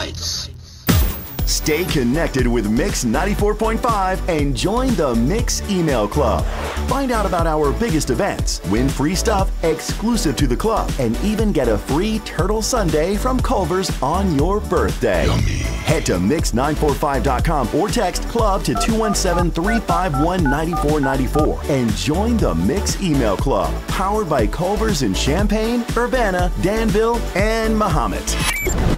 Lights. Stay connected with Mix 94.5 and join the Mix Email Club. Find out about our biggest events, win free stuff exclusive to the club, and even get a free turtle sundae from Culver's on your birthday. Yummy. Head to mix945.com or text club to 217-351-9494 and join the Mix Email Club, powered by Culver's in Champaign, Urbana, Danville, and Mahomet.